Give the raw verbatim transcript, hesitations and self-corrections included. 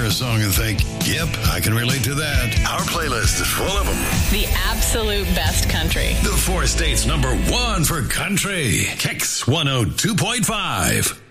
a song and think, yep, I can relate to that. Our playlist is full of them. The absolute best country. The four states number one for country. Kicks one oh two point five.